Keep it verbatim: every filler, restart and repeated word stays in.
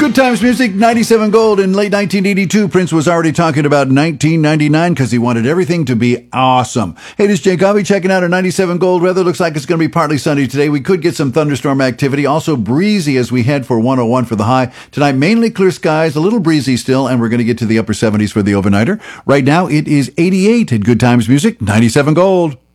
Good Times Music, ninety-seven Gold. In late nineteen eighty-two, Prince was already talking about nineteen ninety-nine because he wanted everything to be awesome. Hey, this is Jay Coffey checking out our ninety-seven Gold weather. Looks like it's going to be partly sunny today. We could get some thunderstorm activity. Also breezy as we head for one oh one for the high. Tonight, mainly clear skies, a little breezy still, and we're going to get to the upper seventies for the overnighter. Right now, it is eighty-eight at Good Times Music, ninety-seven Gold.